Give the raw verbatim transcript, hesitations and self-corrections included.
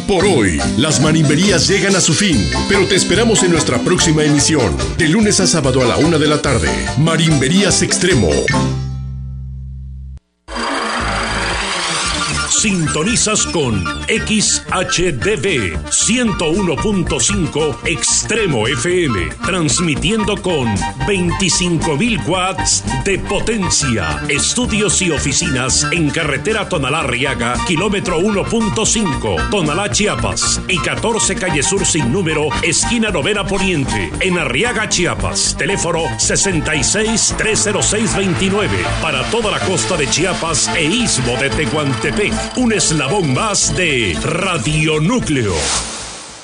Por hoy, las marimberías llegan a su fin, pero te esperamos en nuestra próxima emisión, de lunes a sábado a la una de la tarde. Marimberías Extremo. Sintonizas con X H D V ciento uno punto cinco Extremo F M, transmitiendo con veinticinco mil watts de potencia. Estudios y oficinas en carretera Tonalá-Arriaga, kilómetro uno punto cinco, Tonalá, Chiapas, y catorce calle Sur sin número, esquina Novena Poniente, en Arriaga, Chiapas. Teléfono sesenta y seis, trescientos seis, veintinueve, para toda la costa de Chiapas e istmo de Tehuantepec. Un eslabón más de Radio Núcleo.